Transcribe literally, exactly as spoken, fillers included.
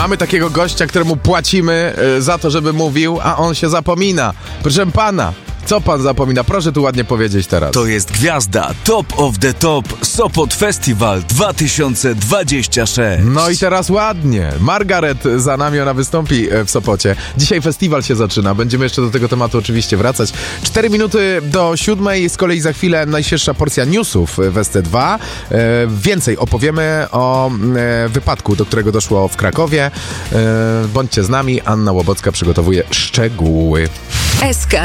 Mamy takiego gościa, któremu płacimy y, za to, żeby mówił, a on się zapomina. Proszę pana, co pan zapomina? Proszę tu ładnie powiedzieć teraz. To jest gwiazda Top of the Top Sopot Festival dwa tysiące dwadzieścia sześć. No i teraz ładnie. Margaret za nami, ona wystąpi w Sopocie. Dzisiaj festiwal się zaczyna. Będziemy jeszcze do tego tematu oczywiście wracać. Cztery minuty do siódmej. Z kolei za chwilę najświeższa porcja newsów w S T dwa. E, więcej opowiemy o e, wypadku, do którego doszło w Krakowie. E, bądźcie z nami. Anna Łobocka przygotowuje szczegóły. S K